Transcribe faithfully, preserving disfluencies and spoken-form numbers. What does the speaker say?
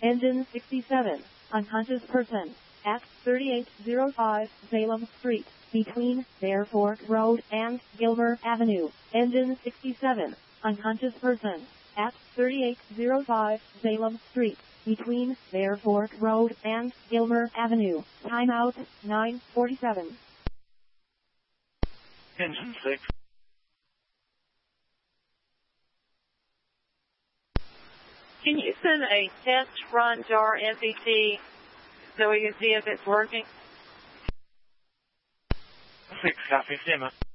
Engine sixty-seven, unconscious person, at thirty-eight oh five Salem Street, between Bear Fork Road and Gilmer Avenue. Engine sixty-seven, unconscious person, at thirty-eight oh five Salem Street, between Bear Fork Road and Gilmer Avenue. Timeout, nine forty-seven. Engine six. Can you send a test run to our M P T so we can see if it's working? Six, copy, Simma.